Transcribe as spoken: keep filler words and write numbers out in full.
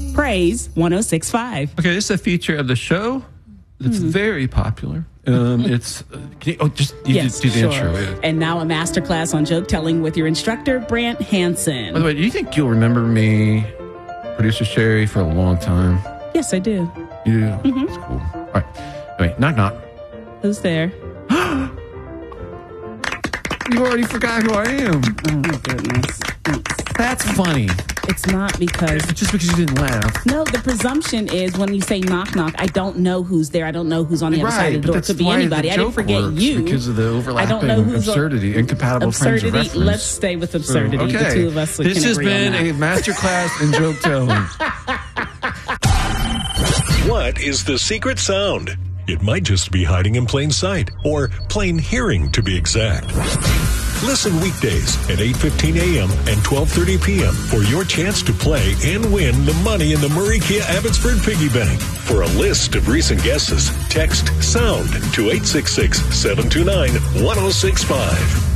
Praise one oh six point five. Okay, this is a feature of the show that's mm-hmm. very popular. Um, it's uh, can you, oh, just you yes, do the sure. intro. Yeah. And now a masterclass on joke telling with your instructor, Brant Hansen. By the way, do you think you'll remember me, Producer Sherry, for a long time? Yes, I do. You do? Mm-hmm. That's cool. All right. Wait, knock, knock. Who's there? You already forgot who I am. Oh, my goodness. Thanks. That's funny. It's not because... It's just because you didn't laugh. No, the presumption is when you say knock, knock, I don't know who's there. I don't know who's on the right, other side of the door. It could be anybody. I didn't forget you. Because of the overlapping I don't know who's absurdity, on, incompatible absurdity. frames of reference. Let's stay with absurdity. So, okay. The two of us This can has agree been on a masterclass in joke telling. What is the secret sound? It might just be hiding in plain sight, or plain hearing to be exact. Listen weekdays at eight fifteen a.m. and twelve thirty p.m. for your chance to play and win the money in the Murray Kia Abbotsford Piggy Bank. For a list of recent guesses, text SOUND to eight six six, seven two nine, one oh six five.